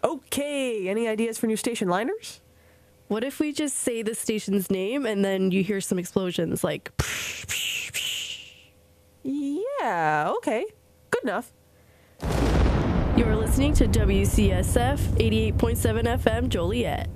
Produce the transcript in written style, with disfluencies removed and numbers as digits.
Okay, any ideas for new station liners? What if we just say the station's name and then you hear some explosions like... Yeah, okay. Good enough. You're listening to WCSF 88.7 FM Joliet.